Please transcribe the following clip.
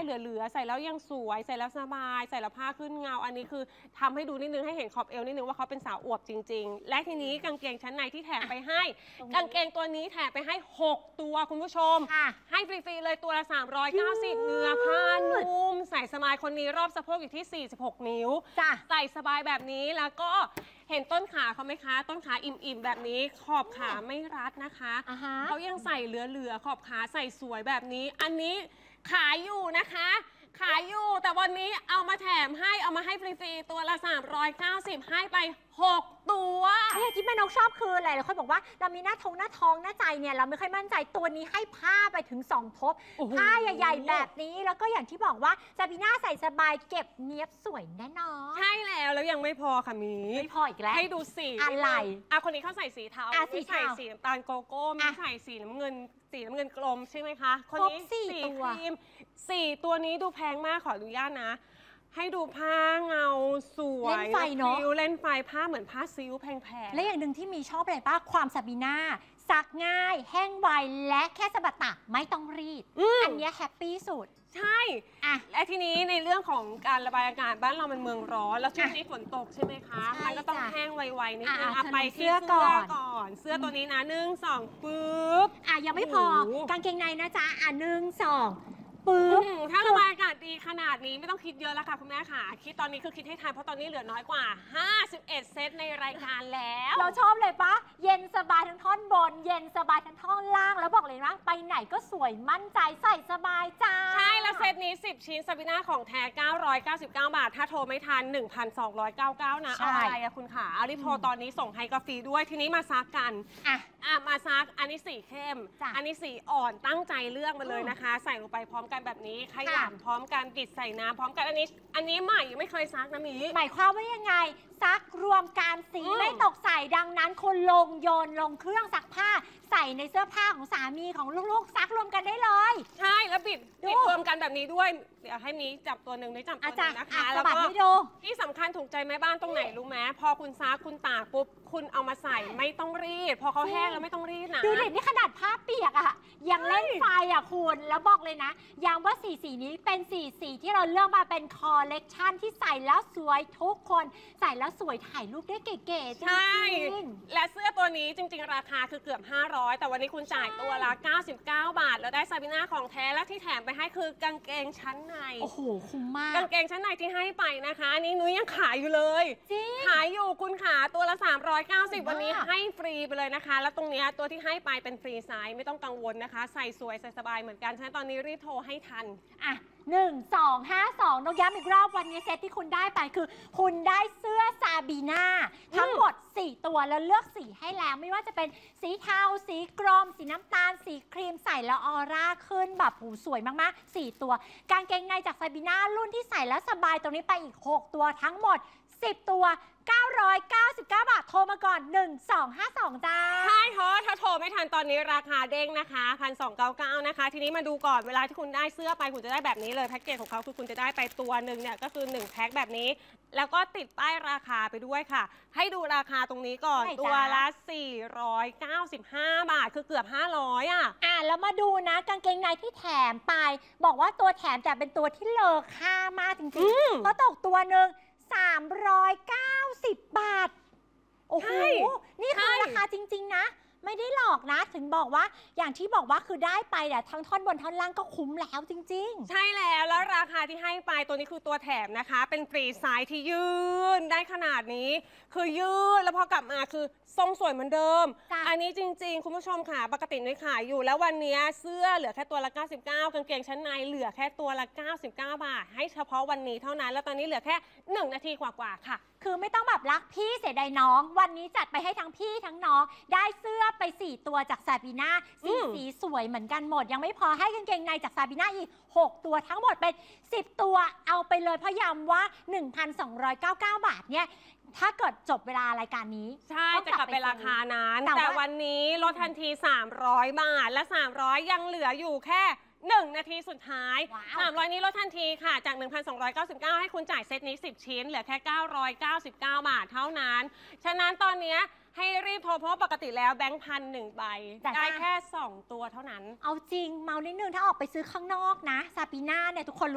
เหลือๆใส่แล้วยังสวยใส่แล้วสบายใส่แล้วผ้าขึ้นเงาอันนี้คือทำให้ดูนิดนึงให้เห็นขอบเอวนิดนึงว่าเขาเป็นสาวอวบจริงๆและทีนี้กางเกงชั้นในที่แถมไปให้กางเกงตัวนี้แถมไปให้6ตัวคุณผู้ชมให้ฟรีๆเลยตัวละ390เนื้อผ้านุ่มใส่สบายคนนี้รอบสะโพกอยู่ที่46นิ้วใส่สบายแบบนี้แล้วก็เห็นต้นขาเขาไหมคะต้นขาอิ่มๆแบบนี้ขอบขาไม่รัดนะคะเขายังใส่เหลือๆขอบขาใส่สวยแบบนี้อันนี้ขายอยู่นะคะขายอยู่แต่วันนี้เอามาแถมให้เอามาให้ฟรีๆตัวละ390ให้ไป6ตัวที่แม่นกชอบคืออะไรหลายคนบอกว่าเรามีหน้าท้องหน้าใจเนี่ยเราไม่ค่อยมั่นใจตัวนี้ให้ผ้าไปถึง2 ทบผ้าใหญ่ๆแบบนี้แล้วก็อย่างที่บอกว่าซาบีน่าใส่สบายเก็บเนี้ยบสวยแน่นอนใช่แล้วยังไม่พอค่ะมีไม่พออีกแล้วให้ดูสีอะไรคนนี้เขาใส่สีเทาไม่ใส่สีน้ำตาลโกโก้ไม่ใส่สีน้ำเงินกลมใช่ไหมคะคนนี้สีครีม4ตัวนี้ดูแพงมากขออนุญาตนะให้ดูผ้าเงาสวยเล่นไฟเนาะเล่นไฟผ้าเหมือนผ้าซิลแพงๆและอย่างหนึ่งที่มีชอบอะไรป้าความซาบีน่าซักง่ายแห้งไวและแค่สะบัดตากไม่ต้องรีดอันนี้แฮปปี้สุดใช่และทีนี้ในเรื่องของการระบายอากาศบ้านเรามันเมืองร้อนแล้วช่วงนี้ฝนตกใช่ไหมคะมันก็ต้องแห้งไวๆนิดนึงไปเสื้อก่อนเสื้อตัวนี้นะ1 2ปึ๊บยังไม่พอกางเกงในนะจ๊ะ1 2 ถ้าระบายอากาศดีขนาดนี้ไม่ต้องคิดเยอะแล้วค่ะคุณแม่ค่ะคิดตอนนี้คือคิดให้ทันเพราะตอนนี้เหลือน้อยกว่า51เซตในรายการแล้วเราชอบเลยปะเย็นสบายทั้งท่อนบนเย็นสบายทั้งท่อนล่างแล้วบอกเลยนะไปไหนก็สวยมั่นใจใส่สบายจ้าใช่แล้วเซตนี้10ชิ้นซาบีน่าของแท้999 บาทถ้าโทรไม่ทัน 1,299 นะอะไรอะคุณขารีบโทรตอนนี้ส่งให้กาแฟด้วยทีนี้มาซักกันมาซักอันนี้สีเข้มอันนี้สีอ่อนตั้งใจเลือกมาเลยนะคะใส่ลงไปพร้อมกันแบบนี้ขยำพร้อมกันปิดใส่น้ำพร้อมกันอันนี้ใหม่ยังไม่เคยซักนะมีหมายความว่ายังไงซักรวมการสีไม่ตกใส่ดังนั้นคุณโยนลงเครื่องซักผ้าใส่ในเสื้อผ้าของสามีของลูกๆซักรวมกันได้เลยใช่แล้วปิดรวมกันแบบนี้ด้วยเดี๋ยวให้มีจับตัวหนึ่งได้จับตัวหนึ่งนะคะแล้วก็ที่สำคัญถูกใจแม่บ้านตรงไหนรู้ไหมพอคุณซักคุณตากปุ๊บคุณเอามาใส่ไม่ต้องรีดพอเขาแห้งแล้วไม่ต้องรีดนะดูเด็กนี่ขนาดผ้าเปียกอะยังเล่นไฟอะคุณแล้วบอกเลยนะย้ำว่าสีนี้เป็นสีที่เราเลือกมาเป็นคอลเลกชันที่ใส่แล้วสวยทุกคนใส่แล้วสวยถ่ายรูปได้เก๋ๆจริงๆและเสื้อตัวนี้จริงๆราคาคือเกือบ500แต่วันนี้คุณจ่ายตัวละ99 บาทแล้วได้ซาบีน่าของแท้และที่แถมไปให้คือกางเกงชั้นในโอ้โหคุ้มมากกางเกงชั้นในที่ให้ไปนะคะอันนี้นุ้ยยังขายอยู่เลยขายอยู่คุณขาตัวละ390วันนี้ให้ฟรีไปเลยนะคะแล้วตรงนี้ตัวที่ให้ไปเป็นฟรีไซส์ไม่ต้องกังวลนะคะใส่สวยใส่สบายเหมือนกันฉะนั้นตอนนี้รีบโทรให้ทัน 1252นกย้ำอีกรอบวันนี้เซตที่คุณได้ไปคือคุณได้เสื้อซาบีน่าทั้งหมด4ตัวแล้วเลือกสีให้แล้วไม่ว่าจะเป็นสีเทาสีกรมสีน้ำตาลสีครีมใส่แล้วออร่าขึ้นแบบสวยมากๆ4ตัวกางเกงในจากซาบีน่ารุ่นที่ใส่แล้วสบายตรงนี้ไปอีก6ตัวทั้งหมด10ตัว999 บาทโทรมาก่อน1252จ้าใช่เพราะถ้าโทรไม่ทันตอนนี้ราคาเด้งนะคะ1,299นะคะทีนี้มาดูก่อนเวลาที่คุณได้เสื้อไปคุณจะได้แบบนี้เลยแพ็กเกจของเขาคือคุณจะได้ไปตัวหนึ่งเนี่ยก็คือ1แพ็คแบบนี้แล้วก็ติดป้ายราคาไปด้วยค่ะให้ดูราคาตรงนี้ก่อนตัวละ495 บาทคือเกือบ500 แล้วมาดูนะกางเกงในที่แถมไปบอกว่าตัวแถมแต่เป็นตัวที่เลอค่ามากจริงๆเพราะตกตัวหนึ่ง390 บาทโอ้โหนี่คือราคาจริงๆนะไม่ได้หลอกนะถึงบอกว่าอย่างที่บอกว่าคือได้ไปแต่ทั้งท่อนบนท่อนล่างก็คุ้มแล้วจริงๆใช่แล้วราคาที่ให้ไปตัวนี้คือตัวแถมนะคะเป็นฟรีไซส์ที่ยืดได้ขนาดนี้คือยืดแล้วพอกลับมาคือทรงสวยเหมือนเดิมอันนี้จริงๆคุณผู้ชมค่ะปกตินุ้ยขายอยู่แล้ววันนี้เสื้อเหลือแค่ตัวละ99กางเกงชั้นในเหลือแค่ตัวละ99 บาทให้เฉพาะวันนี้เท่านั้นแล้วตอนนี้เหลือแค่1 นาทีกว่าๆค่ะคือไม่ต้องแบบรักพี่เสียดายน้องวันนี้จัดไปให้ทั้งพี่ทั้งน้องได้เสื้อไป4ตัวจากซาบีน่าสีสวยเหมือนกันหมดยังไม่พอให้กางเกงในจากซาบีน่าอีก6ตัวทั้งหมดเป็น10ตัวเอาไปเลยเพราะย้ำว่า 1,299 บาทเนี่ยถ้าเกิดจบเวลารายการนี้ใช่จะกลับไปราคานั้นแต่วันนี้ลดทันที300 บาทและ300ยังเหลืออยู่แค่1 นาทีสุดท้าย300นี้ลดทันทีค่ะจาก 1,299 ให้คุณจ่ายเซตนี้10ชิ้นเหลือแค่999 บาทเท่านั้นฉะนั้นตอนนี้ให้รีบโทรเพราะปกติแล้วแบงค์พัน1 ใบได้แค่2 ตัวเท่านั้นเอาจริงเมานิดนึงถ้าออกไปซื้อข้างนอกนะซาบีน่าเนี่ยทุกคน